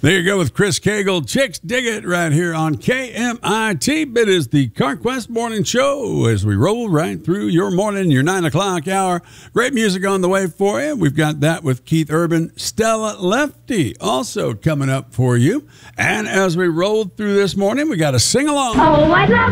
There you go with Chris Cagle. Chicks Dig It right here on KMIT. It is the CarQuest Morning Show as we roll right through your morning, your 9 o'clock hour. Great music on the way for you. We've got that with Keith Urban. Stella Lefty also coming up for you. And as we roll through this morning, we got a sing-along. Oh, I'd love